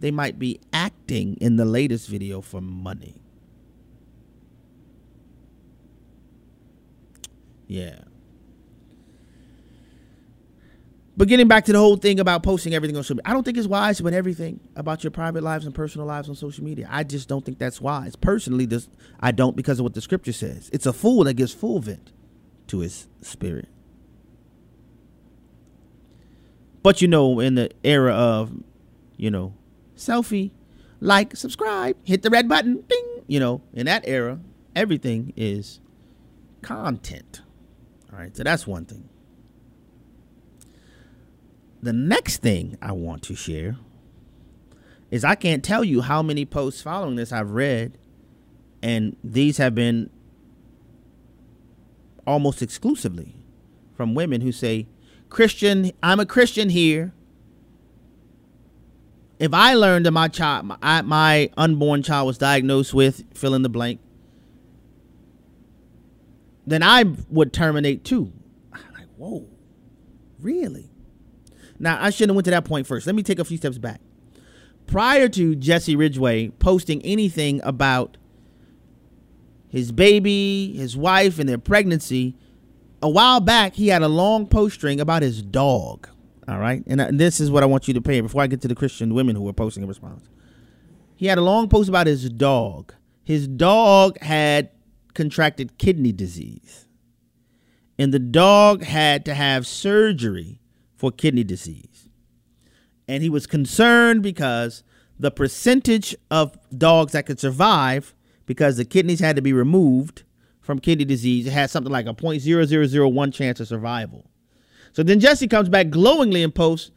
they might be acting in the latest video for money. Yeah. But getting back to the whole thing about posting everything on social media, I don't think it's wise to put everything about your private lives and personal lives on social media. I just don't think that's wise. Personally, I don't, because of what the scripture says. It's a fool that gives full vent to his spirit. But, in the era of, selfie, like, subscribe, hit the red button, ding, in that era, everything is content. All right, so that's one thing. The next thing I want to share is I can't tell you how many posts following this I've read, and these have been almost exclusively from women who say, Christian, I'm a Christian here. If I learned that my unborn child was diagnosed with fill in the blank, then I would terminate too. I'm like, whoa, really? Now, I shouldn't have went to that point first. Let me take a few steps back. Prior to Jesse Ridgway posting anything about his baby, his wife, and their pregnancy, a while back, he had a long post string about his dog. All right. And this is what I want you to pay before I get to the Christian women who were posting a response. He had a long post about his dog. His dog had contracted kidney disease, and the dog had to have surgery for kidney disease. And he was concerned because the percentage of dogs that could survive, because the kidneys had to be removed from kidney disease, it had something like a 0.0001 chance of survival. So then Jesse comes back glowingly and posts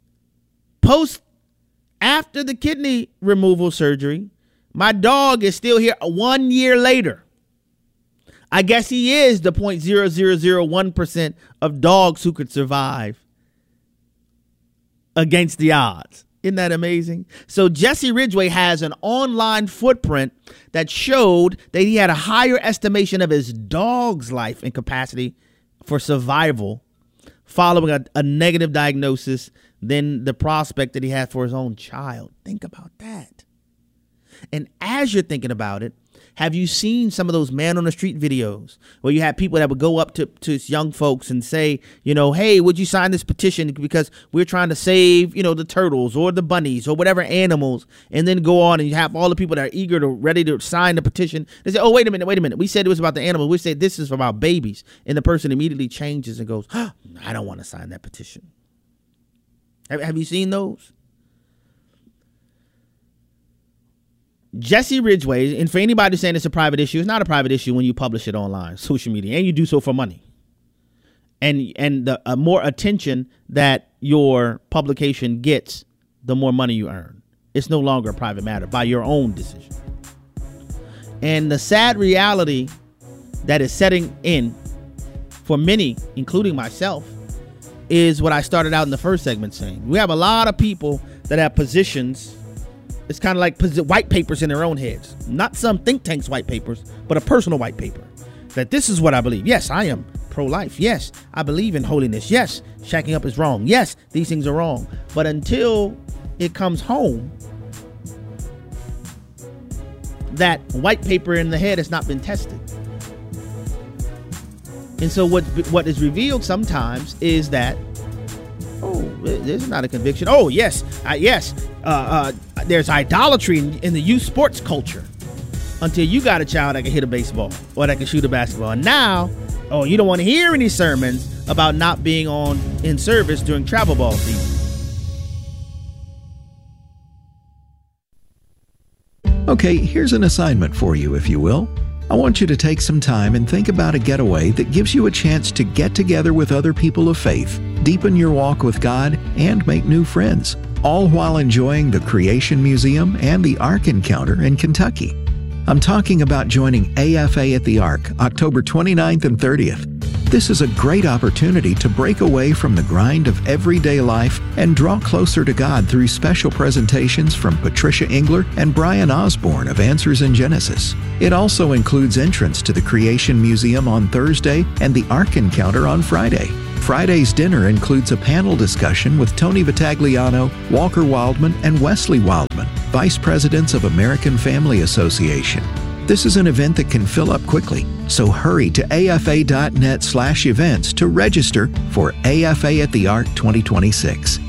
after the kidney removal surgery, my dog is still here 1 year later. I guess he is the 0.0001% of dogs who could survive against the odds. Isn't that amazing? So Jesse Ridgway has an online footprint that showed that he had a higher estimation of his dog's life and capacity for survival following a negative diagnosis than the prospect that he had for his own child. Think about that. And as you're thinking about it, have you seen some of those man on the street videos where you have people that would go up to young folks and say, hey, would you sign this petition because we're trying to save, the turtles or the bunnies or whatever animals, and then go on and you have all the people that are eager to ready to sign the petition. They say, oh, wait a minute. We said it was about the animals. We said this is about babies. And the person immediately changes and goes, oh, I don't want to sign that petition. Have you seen those? Jesse Ridgway, and for anybody saying it's a private issue, it's not a private issue when you publish it online, social media, and you do so for money. And the more attention that your publication gets, the more money you earn. It's no longer a private matter by your own decision. And the sad reality that is setting in for many, including myself, is what I started out in the first segment saying. We have a lot of people that have positions. It's kind of like white papers in their own heads. Not some think tank's white papers, but a personal white paper. That this is what I believe. Yes, I am pro-life. Yes, I believe in holiness. Yes, shacking up is wrong. Yes, these things are wrong. But until it comes home, that white paper in the head has not been tested. And so what is revealed sometimes is that, oh, this is not a conviction. Oh, yes, there's idolatry in the youth sports culture until you got a child that can hit a baseball or that can shoot a basketball. And now, oh, you don't want to hear any sermons about not being in service during travel ball season. Okay, here's an assignment for you, if you will. I want you to take some time and think about a getaway that gives you a chance to get together with other people of faith, deepen your walk with God, and make new friends, all while enjoying the Creation Museum and the Ark Encounter in Kentucky. I'm talking about joining AFA at the Ark, October 29th and 30th. This is a great opportunity to break away from the grind of everyday life and draw closer to God through special presentations from Patricia Engler and Brian Osborne of Answers in Genesis. It also includes entrance to the Creation Museum on Thursday and the Ark Encounter on Friday. Friday's dinner includes a panel discussion with Tony Vitagliano, Walker Wildman, and Wesley Wildman. Vice Presidents of American Family Association. This is an event that can fill up quickly, so hurry to afa.net/events to register for AFA at the Ark 2026.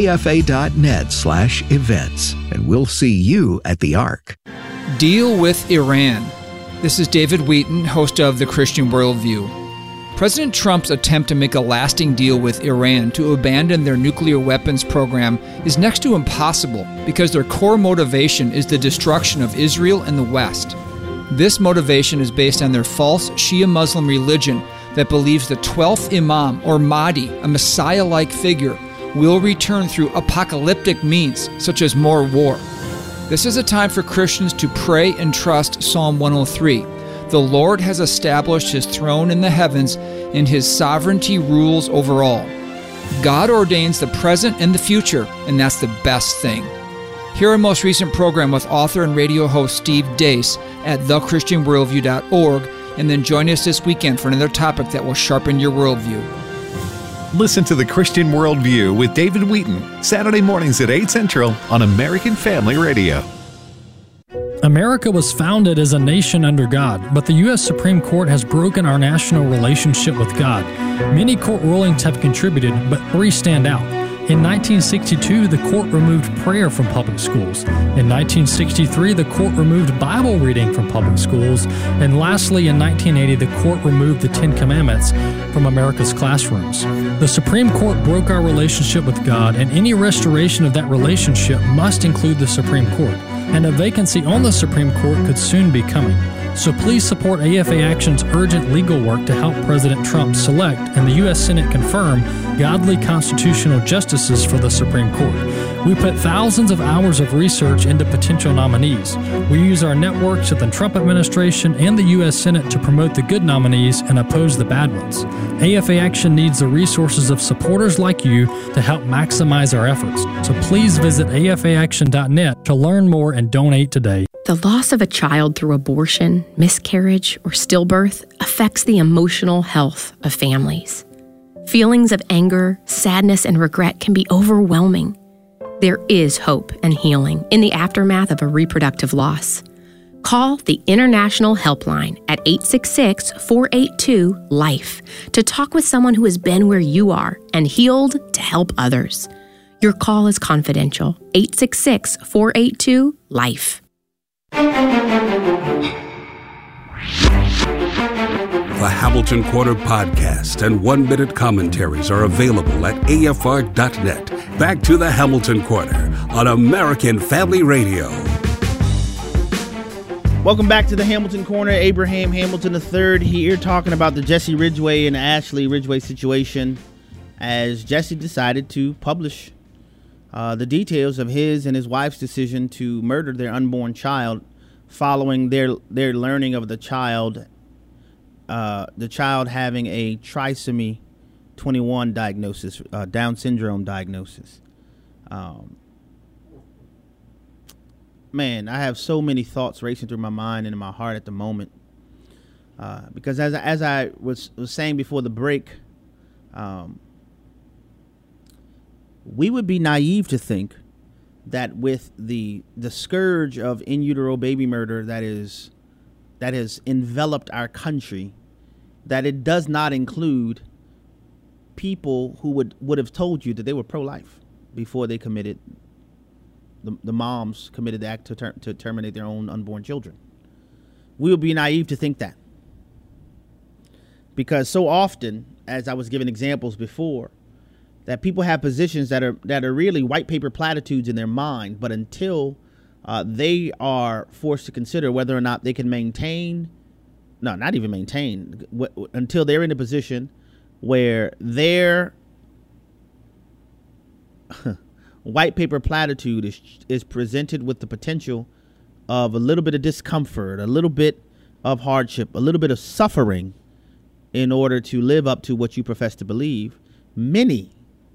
afa.net/events, and we'll see you at the Ark. Deal with Iran. This is David Wheaton, host of The Christian Worldview. President Trump's attempt to make a lasting deal with Iran to abandon their nuclear weapons program is next to impossible because their core motivation is the destruction of Israel and the West. This motivation is based on their false Shia Muslim religion that believes the 12th Imam, or Mahdi, a Messiah-like figure, will return through apocalyptic means, such as more war. This is a time for Christians to pray and trust Psalm 103. The Lord has established His throne in the heavens, and His sovereignty rules over all. God ordains the present and the future, and that's the best thing. Hear our most recent program with author and radio host Steve Deace at thechristianworldview.org, and then join us this weekend for another topic that will sharpen your worldview. Listen to The Christian Worldview with David Wheaton, Saturday mornings at 8 Central on American Family Radio. America was founded as a nation under God, but the U.S. Supreme Court has broken our national relationship with God. Many court rulings have contributed, but three stand out. In 1962, the court removed prayer from public schools. In 1963, the court removed Bible reading from public schools. And lastly, in 1980, the court removed the Ten Commandments from America's classrooms. The Supreme Court broke our relationship with God, and any restoration of that relationship must include the Supreme Court. And a vacancy on the Supreme Court could soon be coming. So please support AFA Action's urgent legal work to help President Trump select and the U.S. Senate confirm godly constitutional justices for the Supreme Court. We put thousands of hours of research into potential nominees. We use our networks at the Trump administration and the U.S. Senate to promote the good nominees and oppose the bad ones. AFA Action needs the resources of supporters like you to help maximize our efforts. So please visit afaaction.net to learn more and donate today. The loss of a child through abortion, miscarriage, or stillbirth affects the emotional health of families. Feelings of anger, sadness, and regret can be overwhelming. There is hope and healing in the aftermath of a reproductive loss. Call the International Helpline at 866-482-LIFE to talk with someone who has been where you are and healed to help others. Your call is confidential. 866-482-LIFE. The Hamilton Corner podcast and one-minute commentaries are available at afr.net. Back to the Hamilton Corner on American Family Radio. Welcome back to the Hamilton Corner. Abraham Hamilton III here, talking about the Jesse Ridgway and Ashley Ridgway situation, as Jesse decided to publish the details of his and his wife's decision to murder their unborn child following their learning of the child having a trisomy 21 diagnosis, Down syndrome diagnosis. Man, I have so many thoughts racing through my mind and in my heart at the moment, because as I was saying before the break, we would be naive to think that with the scourge of in utero baby murder that has enveloped our country, that it does not include people who would have told you that they were pro-life before they committed the moms committed the act to terminate their own unborn children. We would be naive to think that, because so often, as I was giving examples before, that people have positions that are really white paper platitudes in their mind, but until they are forced to consider whether or not they can until they're in a position where their white paper platitude is presented with the potential of a little bit of discomfort, a little bit of hardship, a little bit of suffering in order to live up to what you profess to believe, many,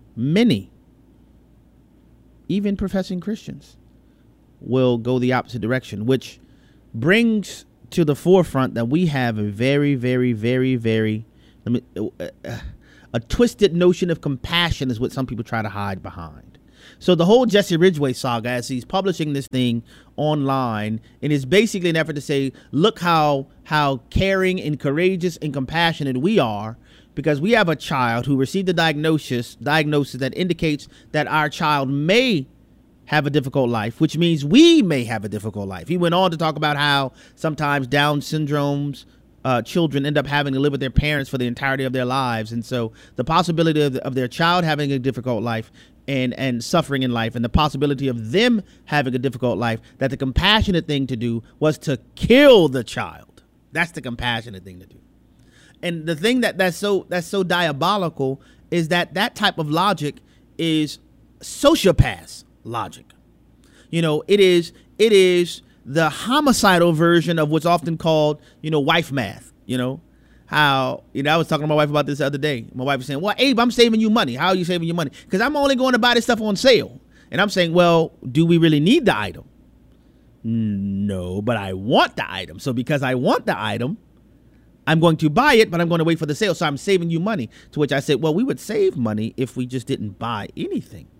even professing Christians, will go the opposite direction, which brings to the forefront that we have a very, very, very, very, a twisted notion of compassion is what some people try to hide behind. So the whole Jesse Ridgway saga, as he's publishing this thing online, and is basically an effort to say, look how caring and courageous and compassionate we are, because we have a child who received a diagnosis that indicates that our child may have a difficult life, which means we may have a difficult life. He went on to talk about how sometimes Down syndrome's children end up having to live with their parents for the entirety of their lives. And so the possibility of their child having a difficult life and suffering in life, and the possibility of them having a difficult life, that the compassionate thing to do was to kill the child. That's the compassionate thing to do. And the thing that's so diabolical is that type of logic is sociopath logic. You know, it is the homicidal version of what's often called, wife math. How, I was talking to my wife about this the other day. My wife was saying, well, Abe, I'm saving you money. How are you saving you money? Because I'm only going to buy this stuff on sale. And I'm saying, well, do we really need the item? No, but I want the item. So because I want the item, I'm going to buy it, but I'm going to wait for the sale. So I'm saving you money. To which I said, well, we would save money if we just didn't buy anything.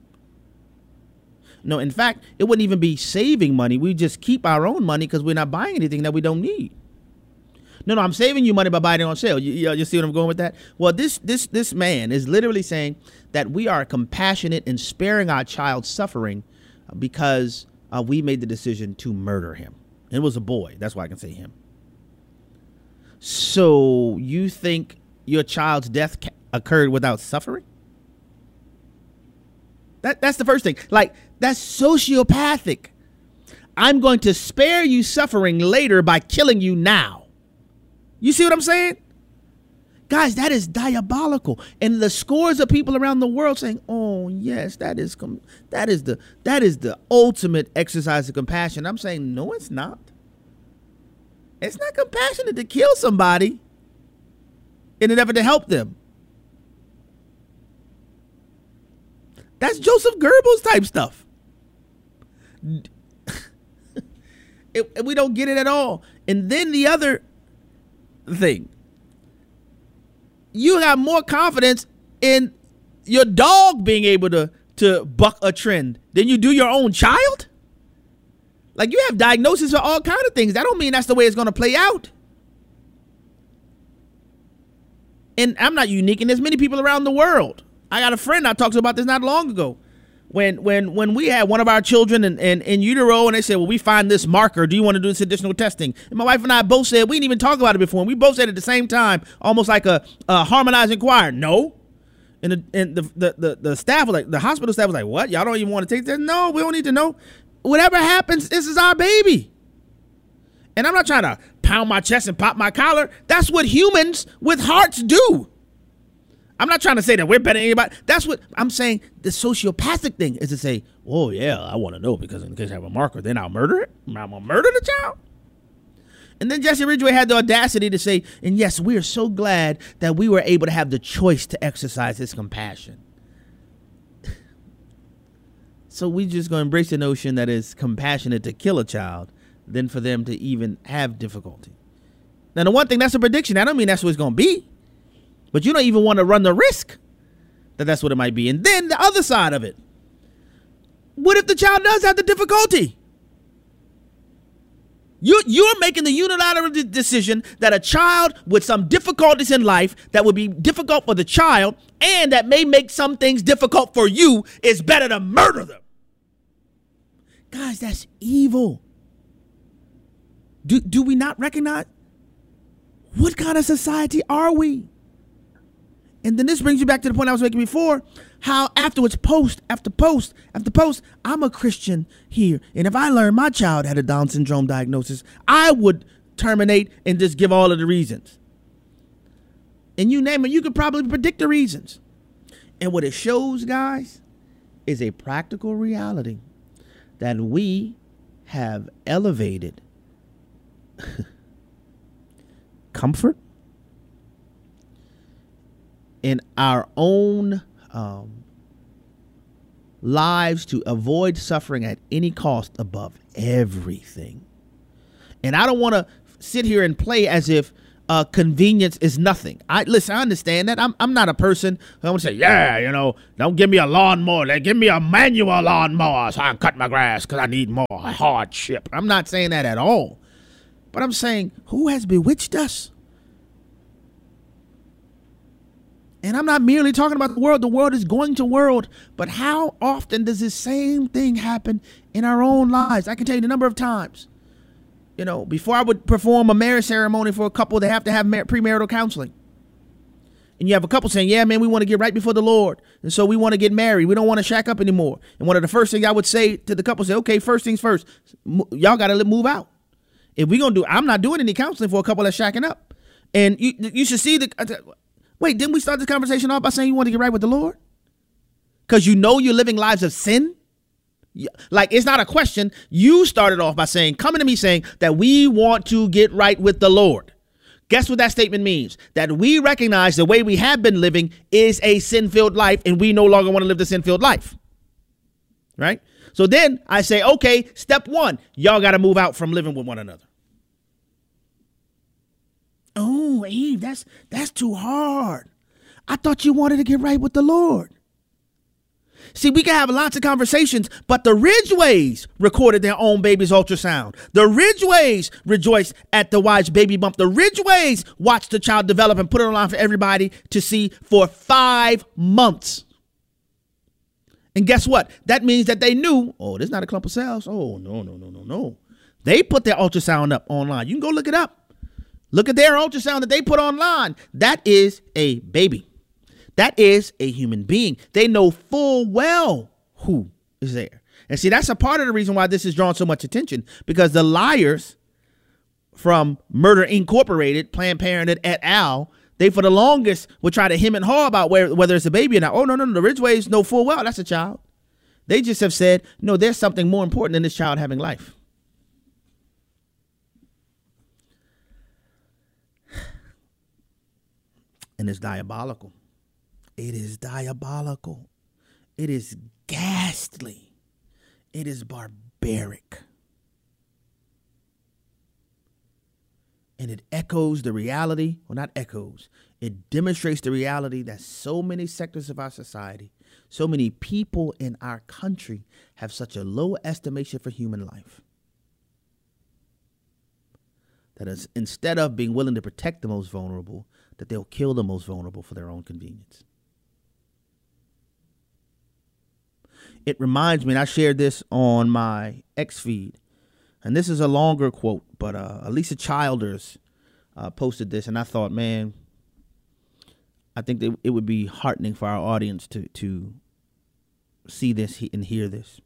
No, in fact, it wouldn't even be saving money. We just keep our own money because we're not buying anything that we don't need. No, I'm saving you money by buying it on sale. You see what I'm going with that? Well, this man is literally saying that we are compassionate in sparing our child suffering because we made the decision to murder him. It was a boy. That's why I can say him. So you think your child's death occurred without suffering? That's the first thing. Like, that's sociopathic. I'm going to spare you suffering later by killing you now. You see what I'm saying? Guys, that is diabolical. And the scores of people around the world saying, oh, yes, that is the ultimate exercise of compassion. I'm saying, no, it's not. It's not compassionate to kill somebody in an effort to help them. That's Joseph Goebbels type stuff. We don't get it at all. And then the other thing, you have more confidence in your dog being able to buck a trend than you do your own child. Like, you have diagnoses for all kinds of things. That don't mean that's the way it's going to play out. And I'm not unique, and there's many people around the world. I got a friend I talked to about this not long ago. When we had one of our children in utero, and they said, well, we find this marker. Do you want to do this additional testing? And my wife and I both said, we didn't even talk about it before. And we both said at the same time, almost like a harmonizing choir, no. And the staff was like, the hospital staff was like, what? Y'all don't even want to take this? No, we don't need to know. Whatever happens, this is our baby. And I'm not trying to pound my chest and pop my collar. That's what humans with hearts do. I'm not trying to say that we're better than anybody. That's what I'm saying. The sociopathic thing is to say, oh, yeah, I want to know because in case I have a marker, then I'll murder it. I'm going to murder the child. And then Jesse Ridgway had the audacity to say, and yes, we are so glad that we were able to have the choice to exercise his compassion. So we just going to embrace the notion that it's compassionate to kill a child than for them to even have difficulty. Now, the one thing, that's a prediction. I don't mean that's what it's going to be. But you don't even want to run the risk that that's what it might be. And then the other side of it. What if the child does have the difficulty? You're making the unilateral decision that a child with some difficulties in life that would be difficult for the child and that may make some things difficult for you is better to murder them. Guys, that's evil. Do we not recognize? What kind of society are we? And then this brings you back to the point I was making before, how afterwards, post after post after post, I'm a Christian here. And if I learned my child had a Down syndrome diagnosis, I would terminate and just give all of the reasons. And you name it, you could probably predict the reasons. And what it shows, guys, is a practical reality that we have elevated comfort in our own lives to avoid suffering at any cost above everything. And I don't want to sit here and play as if convenience is nothing. I understand that. I'm not a person who would say, don't give me a lawnmower. Give me a manual lawnmower so I can cut my grass because I need more hardship. I'm not saying that at all. But I'm saying, who has bewitched us? And I'm not merely talking about the world. The world is going to world. But how often does this same thing happen in our own lives? I can tell you the number of times. Before I would perform a marriage ceremony for a couple, they have to have premarital counseling. And you have a couple saying, yeah, man, we want to get right before the Lord. And so we want to get married. We don't want to shack up anymore. And one of the first things I would say to the couple, say, okay, first things first, y'all got to move out. If we're going to I'm not doing any counseling for a couple that's shacking up. And you should see wait, didn't we start this conversation off by saying you want to get right with the Lord? Because you're living lives of sin? Like, it's not a question. You started off by coming to me saying that we want to get right with the Lord. Guess what that statement means? That we recognize the way we have been living is a sin-filled life, and we no longer want to live the sin-filled life. Right? So then I say, okay, step one, y'all got to move out from living with one another. Oh, Eve, that's too hard. I thought you wanted to get right with the Lord. See, we can have lots of conversations, but the Ridgeways recorded their own baby's ultrasound. The Ridgeways rejoiced at the wife's baby bump. The Ridgeways watched the child develop and put it online for everybody to see for 5 months. And guess what? That means that they knew, oh, this is not a clump of cells. Oh, no. They put their ultrasound up online. You can go look it up. Look at their ultrasound that they put online. That is a baby. That is a human being. They know full well who is there. And see, that's a part of the reason why this has drawn so much attention, because the liars from Murder Incorporated, Planned Parenthood et al., they for the longest would try to hem and haw about whether it's a baby or not. Oh, no. The Ridgeways know full well that's a child. They just have said, no, there's something more important than this child having life. And it's diabolical. It is diabolical. It is ghastly. It is barbaric. And it echoes the reality, well, not echoes, it demonstrates the reality that so many sectors of our society, so many people in our country have such a low estimation for human life. That is, instead of being willing to protect the most vulnerable, that they'll kill the most vulnerable for their own convenience. It reminds me, and I shared this on my X feed, and this is a longer quote, but Alicia Childers posted this, and I thought, man, I think that it would be heartening for our audience to see this and hear this.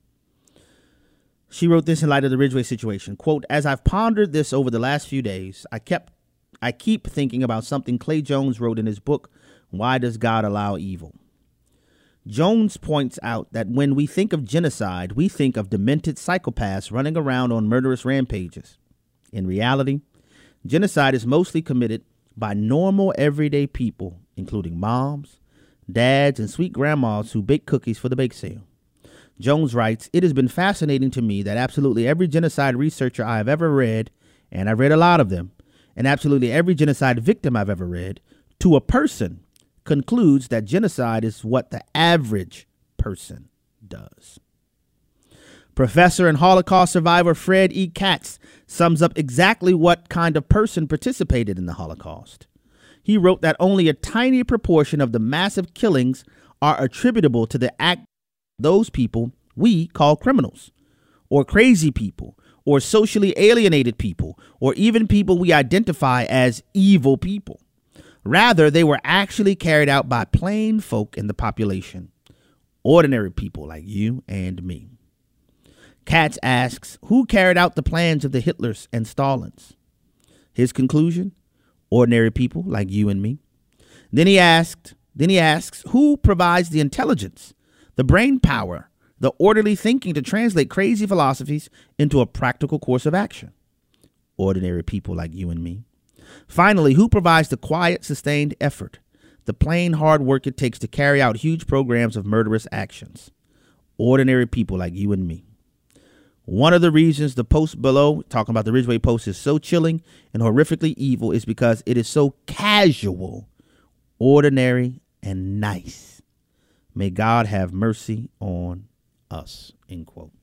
She wrote this in light of the Ridgeway situation. Quote, as I've pondered this over the last few days, I keep thinking about something Clay Jones wrote in his book, Why Does God Allow Evil? Jones points out that when we think of genocide, we think of demented psychopaths running around on murderous rampages. In reality, genocide is mostly committed by normal, everyday people, including moms, dads, and sweet grandmas who bake cookies for the bake sale. Jones writes, it has been fascinating to me that absolutely every genocide researcher I have ever read, and I've read a lot of them, and absolutely every genocide victim I've ever read, to a person, concludes that genocide is what the average person does. Professor and Holocaust survivor Fred E. Katz sums up exactly what kind of person participated in the Holocaust. He wrote that only a tiny proportion of the massive killings are attributable to the act of those people we call criminals, or crazy people, or socially alienated people, or even people we identify as evil people. Rather, they were actually carried out by plain folk in the population, ordinary people like you and me. Katz asks, who carried out the plans of the Hitlers and Stalins? His conclusion, ordinary people like you and me. Then he asks, who provides the intelligence, the brain power, the orderly thinking to translate crazy philosophies into a practical course of action? Ordinary people like you and me. Finally, who provides the quiet, sustained effort, the plain hard work it takes to carry out huge programs of murderous actions? Ordinary people like you and me. One of the reasons the post below, talking about the Ridgway Post, is so chilling and horrifically evil is because it is so casual, ordinary, and nice. May God have mercy on us, end quote.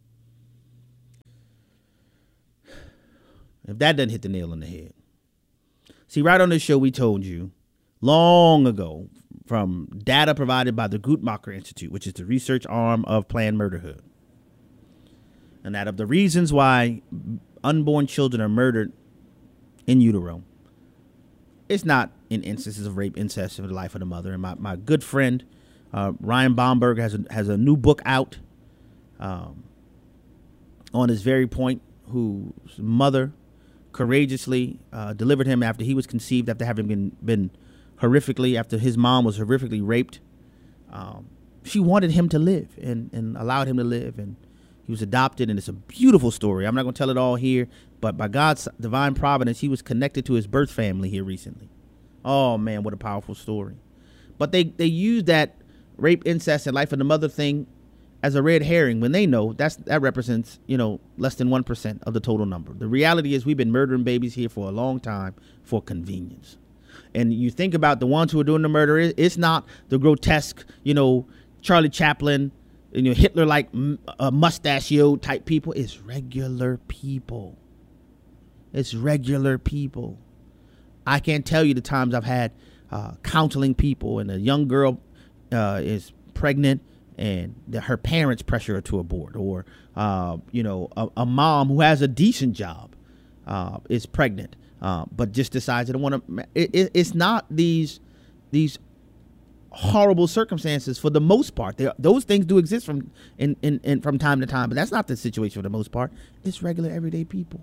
If that doesn't hit the nail on the head. See, right on this show, we told you long ago from data provided by the Guttmacher Institute, which is the research arm of Planned Murderhood, and that of the reasons why unborn children are murdered in utero, it's not in instances of rape, incest, or the life of the mother. And my good friend, Ryan Bomberg, has a new book out on this very point, whose mother courageously delivered him after he was conceived, after having been horrifically, after his mom was horrifically raped. She wanted him to live and allowed him to live, and he was adopted, and it's a beautiful story. I'm not going to tell it all here, but by God's divine providence, he was connected to his birth family here recently. Oh, man, what a powerful story. But they use that rape, incest, and life of the mother thing as a red herring when they know that represents, less than 1% of the total number. The reality is we've been murdering babies here for a long time for convenience. And you think about the ones who are doing the murder, it's not the grotesque, Charlie Chaplin, Hitler-like mustachio type people. It's regular people. It's regular people. I can't tell you the times I've had counseling people, and a young girl is pregnant, and her parents pressure her to abort, or a mom who has a decent job is pregnant, but just decides they don't want to. It's not these horrible circumstances for the most part. Those things do exist from time to time, but that's not the situation for the most part. It's regular everyday people.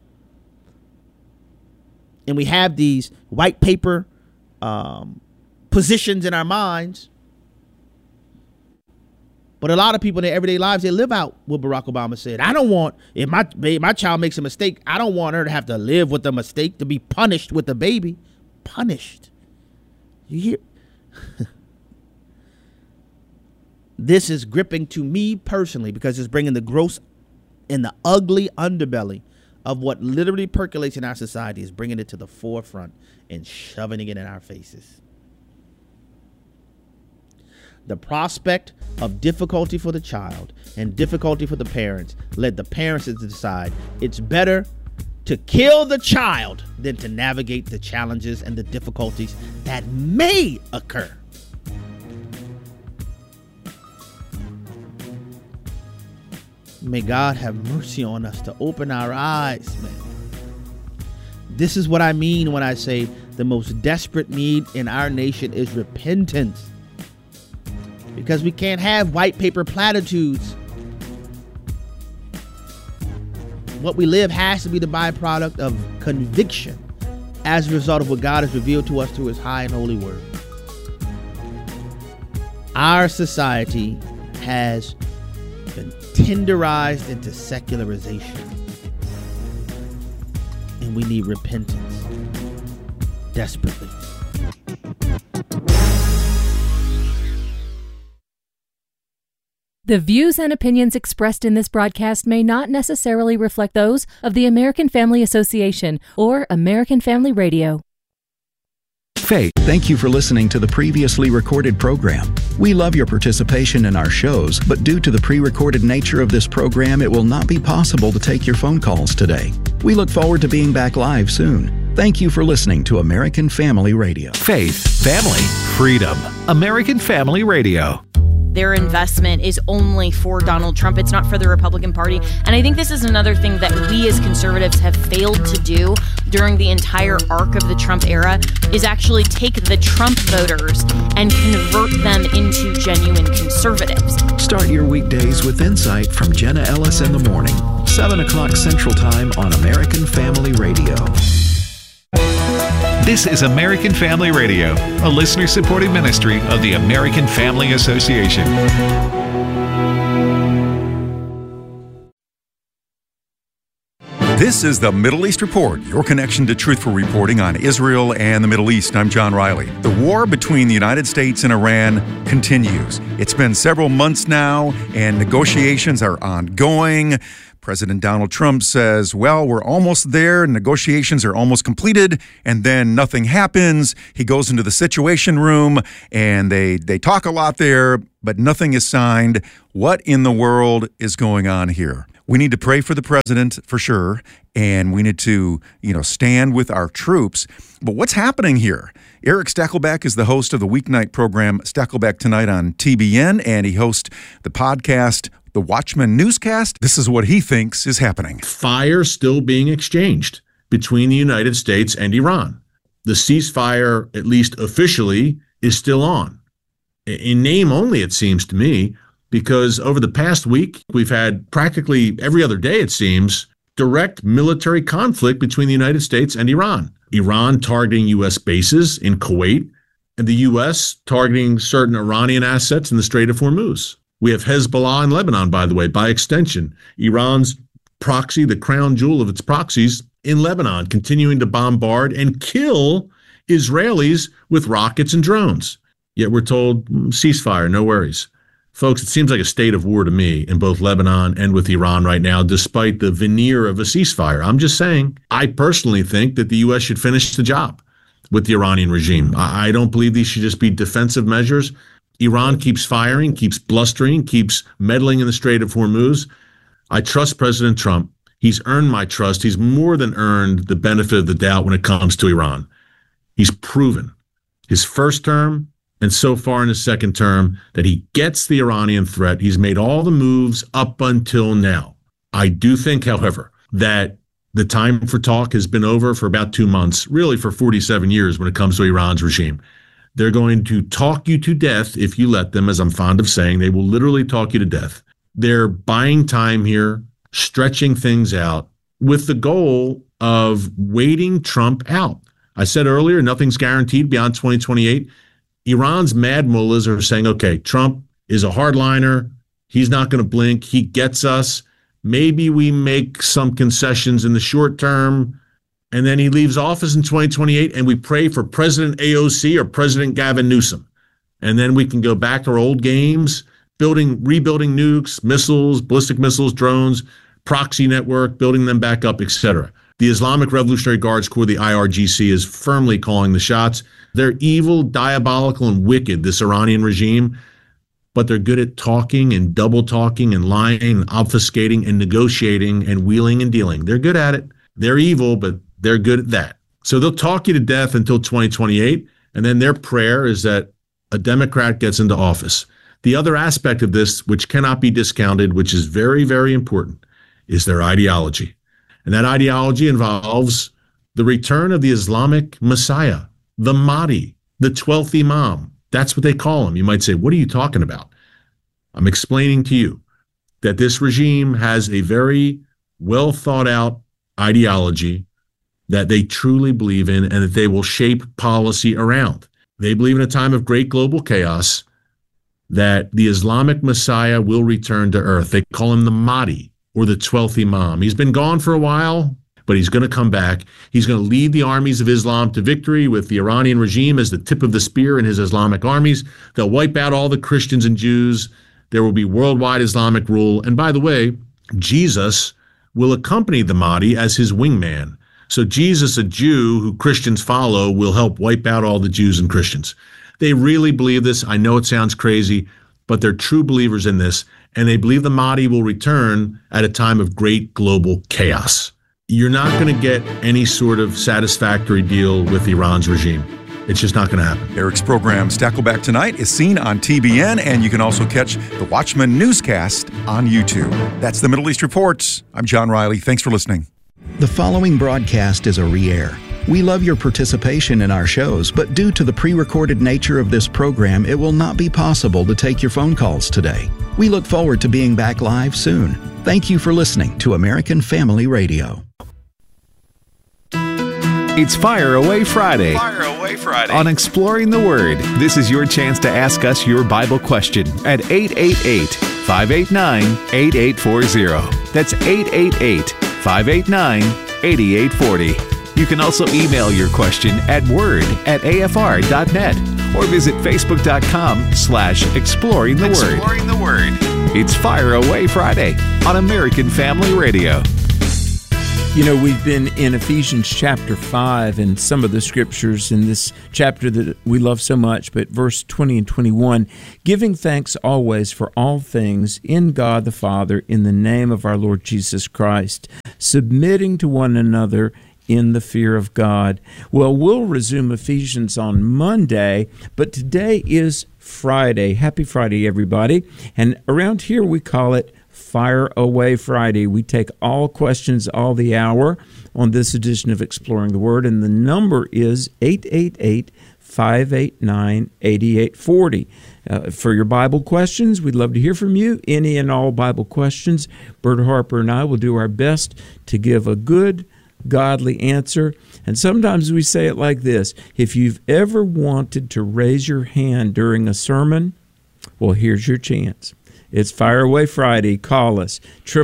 And we have these white paper positions in our minds, but a lot of people in their everyday lives, they live out what Barack Obama said. I don't want, if my child makes a mistake, I don't want her to have to live with the mistake, to be punished with the baby. Punished. You hear? This is gripping to me personally because it's bringing the gross and the ugly underbelly of what literally percolates in our society, is bringing it to the forefront and shoving it in our faces. The prospect of difficulty for the child and difficulty for the parents led the parents to decide it's better to kill the child than to navigate the challenges and the difficulties that may occur. May God have mercy on us to open our eyes, man. This is what I mean when I say the most desperate need in our nation is repentance. Because we can't have white paper platitudes. What we live has to be the byproduct of conviction as a result of what God has revealed to us through his high and holy word. Our society has been tenderized into secularization, and we need repentance desperately. The views and opinions expressed in this broadcast may not necessarily reflect those of the American Family Association or American Family Radio. Faith, thank you for listening to the previously recorded program. We love your participation in our shows, but due to the pre-recorded nature of this program, it will not be possible to take your phone calls today. We look forward to being back live soon. Thank you for listening to American Family Radio. Faith, family, freedom. American Family Radio. Their investment is only for Donald Trump. It's not for the Republican Party. And I think this is another thing that we as conservatives have failed to do during the entire arc of the Trump era, is actually take the Trump voters and convert them into genuine conservatives. Start your weekdays with insight from Jenna Ellis in the morning, 7 o'clock Central Time on American Family Radio. This is American Family Radio, a listener-supported ministry of the American Family Association. This is the Middle East Report, your connection to truthful reporting on Israel and the Middle East. I'm John Riley. The war between the United States and Iran continues. It's been several months now, and negotiations are ongoing. President Donald Trump says, well, we're almost there. Negotiations are almost completed. And then nothing happens. He goes into the Situation Room and they talk a lot there, but nothing is signed. What in the world is going on here? We need to pray for the president for sure. And we need to, stand with our troops. But what's happening here? Eric Stakelbeck is the host of the weeknight program Stakelbeck Tonight on TBN, and he hosts the podcast The Watchman Newscast. This is what he thinks is happening. Fire still being exchanged between the United States and Iran. The ceasefire, at least officially, is still on. In name only, it seems to me, because over the past week, we've had practically every other day, it seems, direct military conflict between the United States and Iran. Iran targeting U.S. bases in Kuwait, and the U.S. targeting certain Iranian assets in the Strait of Hormuz. We have Hezbollah in Lebanon, by the way, by extension. Iran's proxy, the crown jewel of its proxies in Lebanon, continuing to bombard and kill Israelis with rockets and drones. Yet we're told, ceasefire, no worries. Folks, it seems like a state of war to me in both Lebanon and with Iran right now, despite the veneer of a ceasefire. I'm just saying, I personally think that the U.S. should finish the job with the Iranian regime. I don't believe these should just be defensive measures. Iran keeps firing, keeps blustering, keeps meddling in the Strait of Hormuz. I trust President Trump. He's earned my trust. He's more than earned the benefit of the doubt when it comes to Iran. He's proven his first term and so far in his second term that he gets the Iranian threat. He's made all the moves up until now. I do think, however, that the time for talk has been over for about 2 months, really for 47 years when it comes to Iran's regime. They're going to talk you to death if you let them, as I'm fond of saying. They will literally talk you to death. They're buying time here, stretching things out with the goal of waiting Trump out. I said earlier, nothing's guaranteed beyond 2028. Iran's mad mullahs are saying, okay, Trump is a hardliner. He's not going to blink. He gets us. Maybe we make some concessions in the short term, and then he leaves office in 2028, and we pray for President AOC or President Gavin Newsom. And then we can go back to our old games, rebuilding nukes, missiles, ballistic missiles, drones, proxy network, building them back up, etc. The Islamic Revolutionary Guards Corps, the IRGC, is firmly calling the shots. They're evil, diabolical, and wicked, this Iranian regime, but they're good at talking and double talking and lying and obfuscating and negotiating and wheeling and dealing. They're good at it. They're evil, but they're good at that. So they'll talk you to death until 2028, and then their prayer is that a Democrat gets into office. The other aspect of this, which cannot be discounted, which is very, very important, is their ideology. And that ideology involves the return of the Islamic Messiah, the Mahdi, the 12th Imam. That's what they call him. You might say, what are you talking about? I'm explaining to you that this regime has a very well thought out ideology that they truly believe in and that they will shape policy around. They believe in a time of great global chaos that the Islamic Messiah will return to earth. They call him the Mahdi or the 12th Imam. He's been gone for a while, but he's going to come back. He's going to lead the armies of Islam to victory with the Iranian regime as the tip of the spear in his Islamic armies. They'll wipe out all the Christians and Jews. There will be worldwide Islamic rule. And by the way, Jesus will accompany the Mahdi as his wingman. So Jesus, a Jew who Christians follow, will help wipe out all the Jews and Christians. They really believe this. I know it sounds crazy, but they're true believers in this. And they believe the Mahdi will return at a time of great global chaos. You're not going to get any sort of satisfactory deal with Iran's regime. It's just not going to happen. Eric's program, Stakelbeck Tonight, is seen on TBN, and you can also catch the Watchman Newscast on YouTube. That's the Middle East Report. I'm John Riley. Thanks for listening. The following broadcast is a re-air. We love your participation in our shows, but due to the pre-recorded nature of this program, it will not be possible to take your phone calls today. We look forward to being back live soon. Thank you for listening to American Family Radio. It's Fire Away Friday. Fire Away Friday. On Exploring the Word, this is your chance to ask us your Bible question at 888-589-8840. That's 888-589-8840. You can also email your question at word@afr.net or visit facebook.com/exploring the word. Exploring the Word. It's Fire Away Friday on American Family Radio. You know, we've been in Ephesians chapter 5, and some of the scriptures in this chapter that we love so much, but verse 20 and 21, giving thanks always for all things in God the Father in the name of our Lord Jesus Christ, submitting to one another in the fear of God. Well, we'll resume Ephesians on Monday, but today is Friday. Happy Friday, everybody. And around here we call it Fire Away Friday. We take all questions all the hour on this edition of Exploring the Word, and the number is 888-589-8840. For your Bible questions, we'd love to hear from you. Any and all Bible questions. Bert Harper and I will do our best to give a good, godly answer. And sometimes we say it like this: if you've ever wanted to raise your hand during a sermon, well, here's your chance. It's Fire Away Friday. Call us,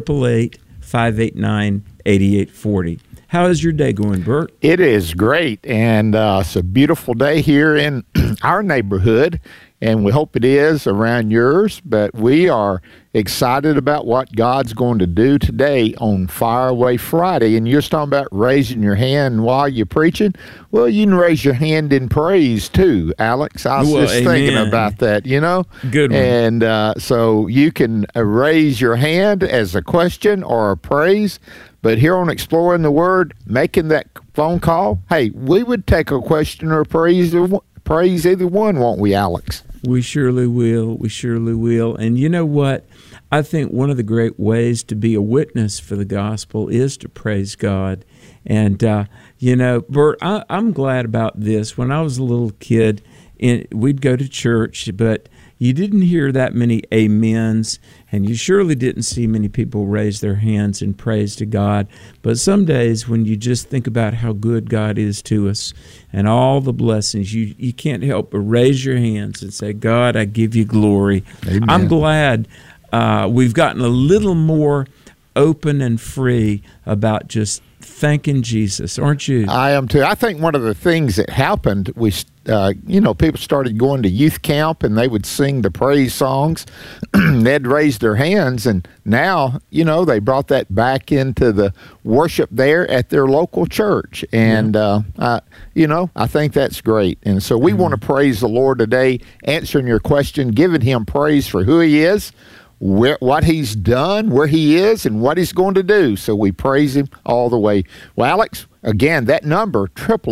888-589-8840. How is your day going, Bert? It is great, and it's a beautiful day here in our neighborhood, and we hope it is around yours, but we are excited about what God's going to do today on Fire Away Friday. And you're talking about raising your hand while you're preaching. Well, you can raise your hand in praise too, Alex. I was just thinking about that, you know. Good one. And so you can raise your hand as a question or a praise. But here on Exploring the Word, making that phone call, hey, we would take a question or a praise either one, won't we, Alex? We surely will. We surely will. And you know what? I think one of the great ways to be a witness for the gospel is to praise God. And, you know, Bert, I'm glad about this. When I was a little kid, we'd go to church, but you didn't hear that many amens, and you surely didn't see many people raise their hands in praise to God. But some days when you just think about how good God is to us and all the blessings, you can't help but raise your hands and say, God, I give you glory. Amen. I'm glad we've gotten a little more open and free about just thanking Jesus, aren't you? I am too. I think one of the things that happened, people started going to youth camp and they would sing the praise songs. They'd raise their hands, and now, they brought that back into the worship there at their local church. And, I think that's great. And so we want to praise the Lord today, answering your question, giving him praise for who he is, what he's done, where he is, and what he's going to do. So we praise him all the way. Well, Alex, again, that number,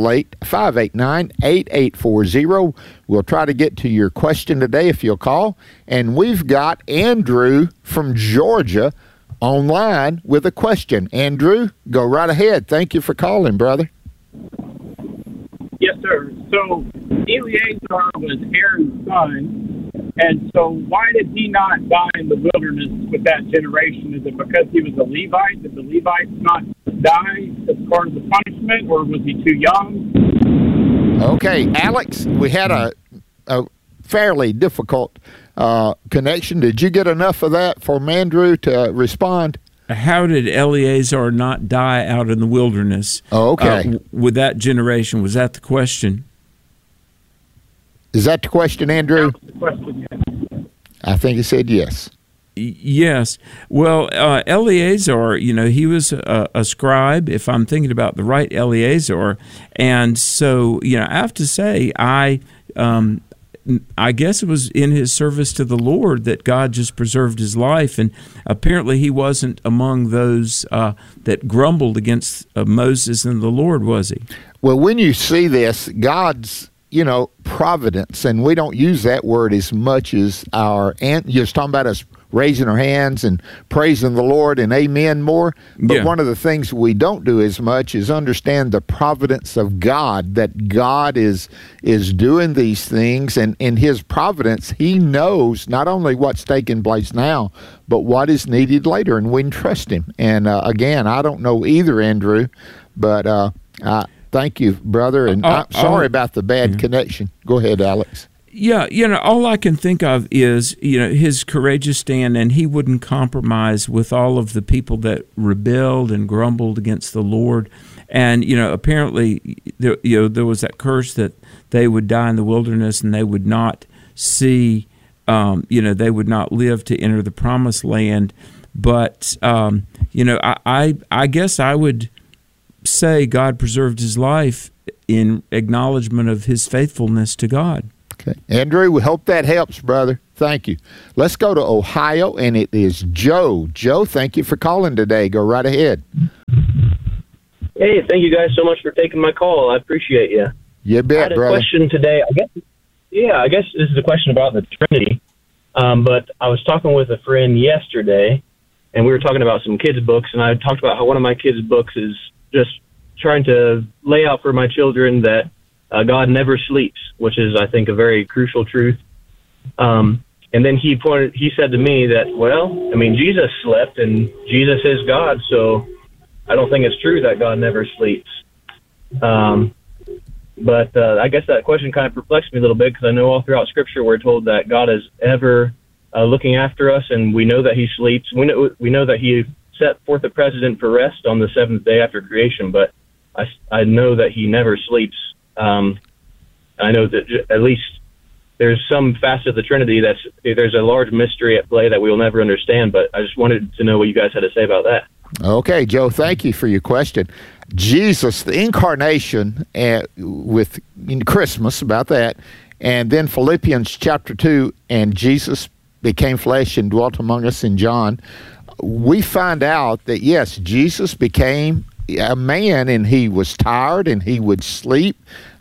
888-589-8840. We'll try to get to your question today if you'll call. And we've got Andrew from Georgia online with a question. Andrew, go right ahead. Thank you for calling, brother. Yes, sir. So Eleazar was Aaron's son. And so why did he not die in the wilderness with that generation? Is it because he was a Levite? Did the Levites not die as part of the punishment, or was he too young? Okay, Alex, we had a fairly difficult connection. Did you get enough of that for Andrew to respond? How did Eleazar not die out in the wilderness? Oh, okay. With that generation, was that the question? Is that the question, Andrew? That was the question, yes. I think he said yes. Yes. Well, Eleazar, he was a scribe, if I'm thinking about the right Eleazar. And so, I have to say, I guess it was in his service to the Lord that God just preserved his life. And apparently he wasn't among those that grumbled against Moses and the Lord, was he? Well, when you see this, God's providence, and we don't use that word as much as you're talking about us raising our hands and praising the Lord and amen more. But one of the things we don't do as much is understand the providence of God, that God is doing these things, and in his providence, he knows not only what's taking place now, but what is needed later, and we can trust him. And again, I don't know either, Andrew, but thank you, brother, and I'm sorry about the bad connection. Go ahead, Alex. Yeah, all I can think of is, his courageous stand, and he wouldn't compromise with all of the people that rebelled and grumbled against the Lord. And, apparently, there was that curse that they would die in the wilderness and they would not see they would not live to enter the promised land. But, I guess I would say God preserved his life in acknowledgement of his faithfulness to God. Okay. Andrew, we hope that helps, brother. Thank you. Let's go to Ohio, and it is Joe. Joe, thank you for calling today. Go right ahead. Hey, thank you guys so much for taking my call. I appreciate you. You bet, I had a brother. question today. I guess this is a question about the Trinity. But I was talking with a friend yesterday, and we were talking about some kids' books, and I talked about how one of my kids' books is just trying to lay out for my children that God never sleeps, which is, I think, a very crucial truth. And then he said to me that, well, I mean, Jesus slept, and Jesus is God, so I don't think it's true that God never sleeps. But I guess that question kind of perplexed me a little bit, because I know all throughout Scripture we're told that God is ever looking after us, and we know that he sleeps. We know that he set forth a precedent for rest on the seventh day after creation, but I know that he never sleeps. I know that at least there's some facet of the Trinity there's a large mystery at play that we will never understand, but I just wanted to know what you guys had to say about that. Okay, Joe, thank you for your question. Jesus, the incarnation with Christmas, about that, and then Philippians chapter 2, and Jesus became flesh and dwelt among us in John. We find out that, yes, Jesus became a man, and he was tired and he would sleep,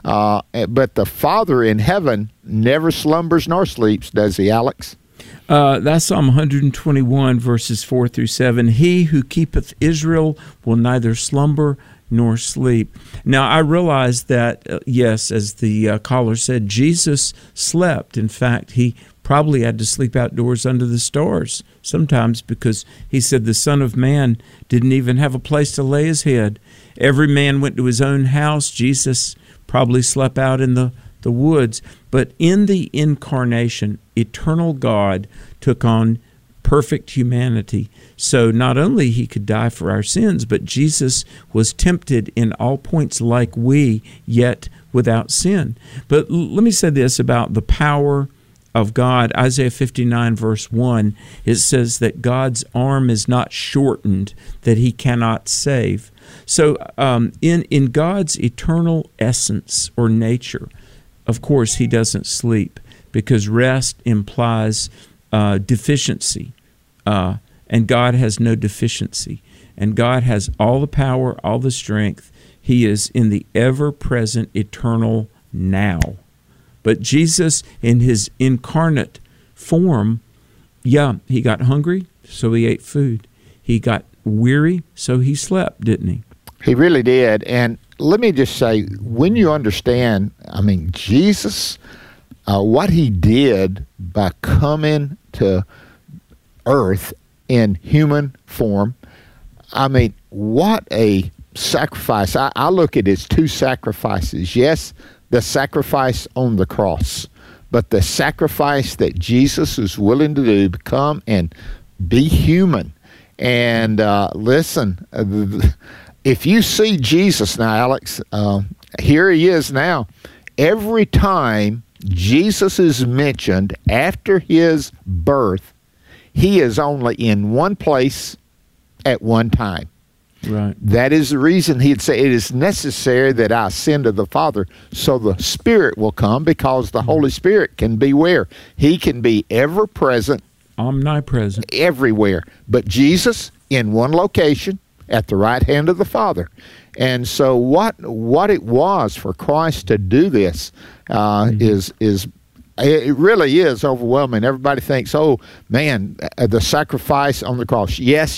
but the Father in heaven never slumbers nor sleeps, does he, Alex? That's Psalm 121, verses 4 through 7. He who keepeth Israel will neither slumber nor sleep. Now, I realize that, yes, as the caller said, Jesus slept. In fact, he probably had to sleep outdoors under the stars sometimes, because he said the Son of Man didn't even have a place to lay his head. Every man went to his own house. Jesus probably slept out in the woods. But in the incarnation, eternal God took on perfect humanity. So not only he could die for our sins, but Jesus was tempted in all points like we, yet without sin. But let me say this about the power of God. Isaiah 59 verse 1, it says that God's arm is not shortened, that he cannot save. So in God's eternal essence or nature, of course, he doesn't sleep, because rest implies deficiency, and God has no deficiency. And God has all the power, all the strength. He is in the ever-present, eternal now. But Jesus, in his incarnate form, he got hungry, so he ate food. He got weary, so he slept, didn't he? He really did. And let me just say, when you understand, I mean, Jesus, what he did by coming to earth in human form, I mean, what a sacrifice. I look at it as two sacrifices. Yes, the sacrifice on the cross, but the sacrifice that Jesus is willing to do to come and be human. And listen, if you see Jesus now, Alex, here he is now. Every time Jesus is mentioned after his birth, he is only in one place at one time. Right. That is the reason he'd say, it is necessary that I ascend to the Father, so the Spirit will come, because the Holy Spirit can be where? He can be ever present, omnipresent, everywhere. But Jesus in one location at the right hand of the Father. And so what it was for Christ to do this is it really is overwhelming. Everybody thinks, oh man, the sacrifice on the cross. Yes.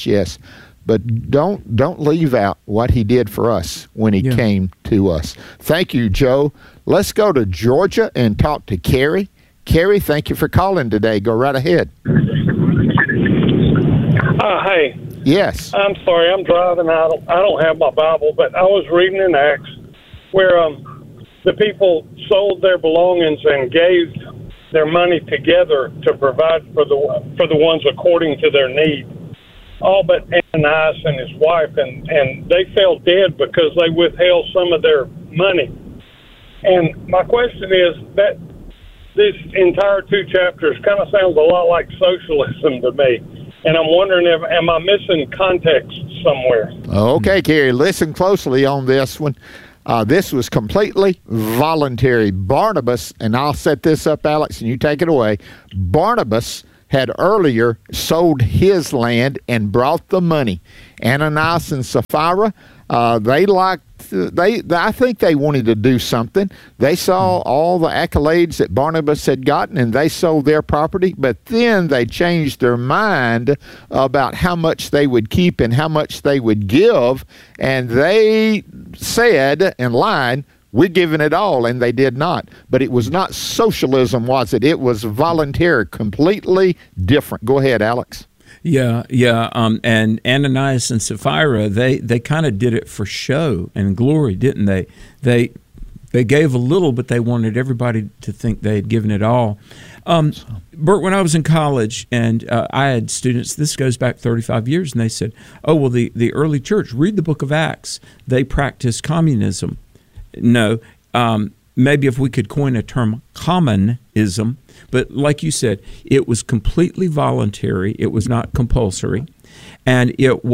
But don't leave out what he did for us when he came to us. Thank you, Joe. Let's go to Georgia and talk to Carrie. Carrie, thank you for calling today. Go right ahead. Hey. Yes. I'm sorry, I'm driving. I don't have my Bible, but I was reading in Acts where the people sold their belongings and gave their money together to provide for the ones according to their need. All but Ananias and his wife, and they fell dead because they withheld some of their money. And my question is that This entire 2 chapters kind of sounds a lot like socialism to me. And I'm wondering am I missing context somewhere? Okay, Kerry, listen closely on this one. This was completely voluntary. Barnabas, and I'll set this up, Alex, and you take it away. Barnabas had earlier sold his land and brought the money. Ananias and Sapphira, I think they wanted to do something. They saw all the accolades that Barnabas had gotten, and they sold their property, but then they changed their mind about how much they would keep and how much they would give, and they said in line, we're giving it all, and they did not. But it was not socialism, was it? It was voluntary, completely different. Go ahead, Alex. Yeah. And Ananias and Sapphira, they kind of did it for show and glory, didn't they? They gave a little, but they wanted everybody to think they had given it all. Bert, when I was in college, and I had students, this goes back 35 years, and they said, oh, well, the early church, read the book of Acts. They practiced communism. No, maybe if we could coin a term, commonism. But like you said, it was completely voluntary. It was not compulsory. And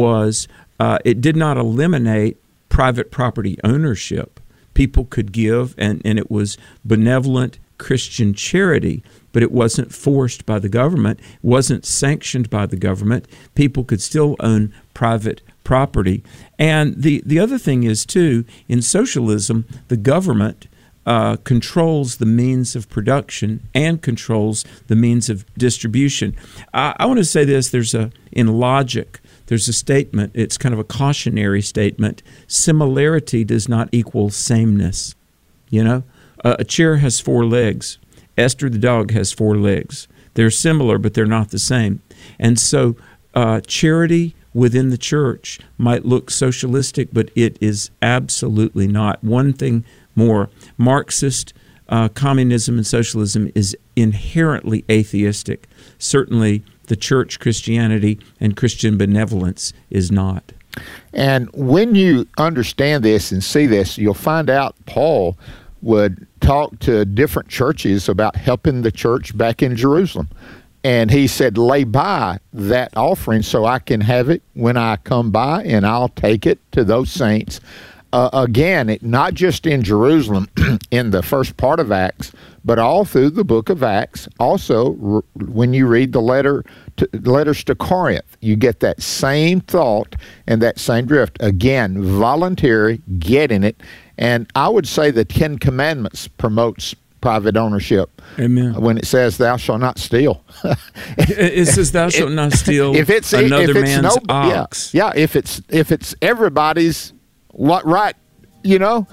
it did not eliminate private property ownership. People could give, and it was benevolent Christian charity, but it wasn't forced by the government, it wasn't sanctioned by the government. People could still own private property. And the other thing is, too, in socialism, the government controls the means of production and controls the means of distribution. I want to say this, in logic, there's a statement, it's kind of a cautionary statement, similarity does not equal sameness. You know, a chair has 4 legs. Esther the dog has 4 legs. They're similar, but they're not the same. And so charity within the church might look socialistic, but it is absolutely not. One thing more, Marxist communism and socialism is inherently atheistic. Certainly the church Christianity and Christian benevolence is not. And when you understand this and see this, you'll find out Paul would talk to different churches about helping the church back in Jerusalem. And he said, lay by that offering so I can have it when I come by, and I'll take it to those saints. Again, not just in Jerusalem in the first part of Acts, but all through the book of Acts. Also, when you read the letters to Corinth, you get that same thought and that same drift. Again, voluntary, getting it. And I would say the 10 Commandments promotes private ownership. Amen. When it says, thou shalt not steal. It says, thou shalt not steal another man's ox. Yeah, if it's everybody's, what right, you know?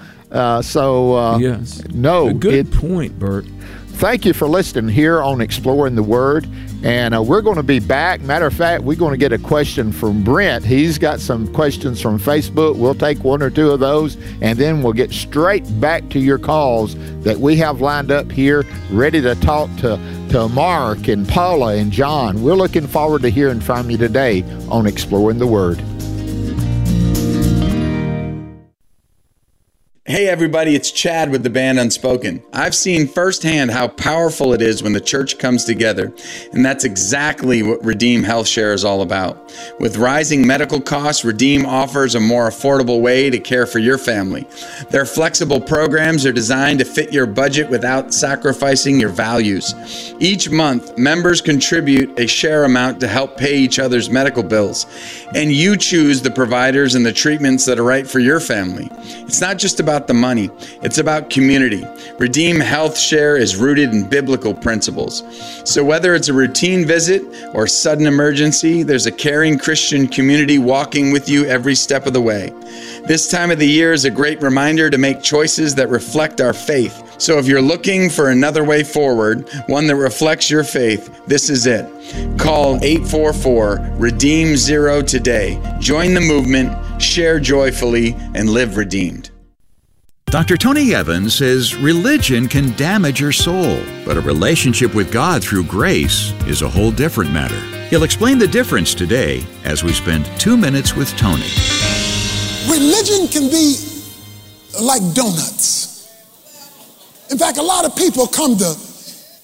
Yes. No. A good point, Bert. Thank you for listening here on Exploring the Word. And we're going to be back. Matter of fact, we're going to get a question from Brent. He's got some questions from Facebook. We'll take 1 or 2 of those, and then we'll get straight back to your calls that we have lined up here, ready to talk to Mark and Paula and John. We're looking forward to hearing from you today on Exploring the Word. Hey everybody, it's Chad with the band Unspoken. I've seen firsthand how powerful it is when the church comes together, and that's exactly what Redeem Health Share is all about. With rising medical costs, Redeem offers a more affordable way to care for your family. Their flexible programs are designed to fit your budget without sacrificing your values. Each month, members contribute a share amount to help pay each other's medical bills, and you choose the providers and the treatments that are right for your family. It's not just about the money, it's about community. Redeem Health Share is rooted in biblical principles. So whether it's a routine visit or sudden emergency, there's a caring Christian community walking with you every step of the way. This time of the year is a great reminder to make choices that reflect our faith. So if you're looking for another way forward, one that reflects your faith, this is it. Call 844-REDEEM-0 today. Join the movement, share joyfully, and live redeemed. Dr. Tony Evans says religion can damage your soul, but a relationship with God through grace is a whole different matter. He'll explain the difference today as we spend 2 minutes with Tony. Religion can be like donuts. In fact, a lot of people come to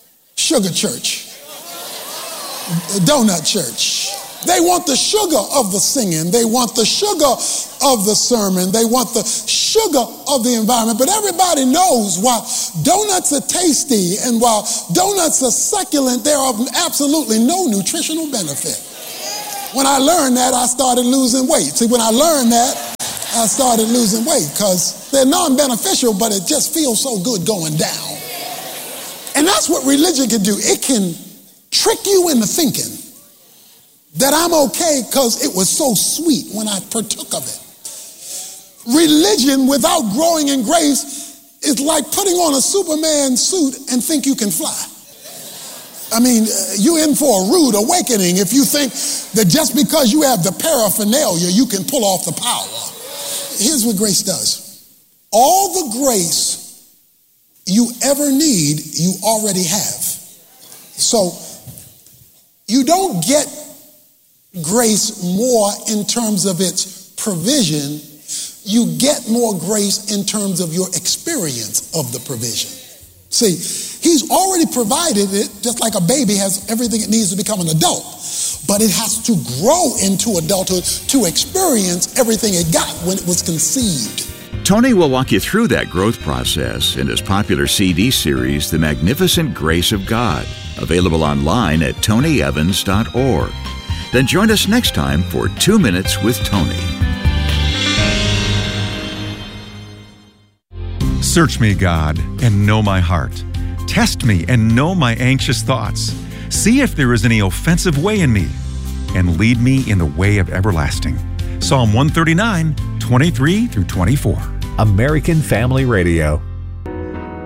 sugar church, donut church. They want the sugar of the singing. They want the sugar of the sermon. They want the sugar of the environment. But everybody knows while donuts are tasty and while donuts are succulent, they're of absolutely no nutritional benefit. When I learned that, I started losing weight. See, when I learned that, I started losing weight because they're non-beneficial, but it just feels so good going down. And that's what religion can do. It can trick you into thinking that I'm okay because it was so sweet when I partook of it. Religion without growing in grace is like putting on a Superman suit and think you can fly. I mean, you're in for a rude awakening if you think that just because you have the paraphernalia, you can pull off the power. Here's what grace does. All the grace you ever need, you already have. So you don't get grace more in terms of its provision. You get more grace in terms of your experience of the provision. See, he's already provided it, just like a baby has everything it needs to become an adult. But it has to grow into adulthood to experience everything it got when it was conceived. Tony will walk you through that growth process in his popular CD series, The Magnificent Grace of God, available online at tonyevans.org. Then join us next time for 2 Minutes with Tony. Search me, God, and know my heart. Test me and know my anxious thoughts. See if there is any offensive way in me, and lead me in the way of everlasting. Psalm 139, 23 through 24. American Family Radio.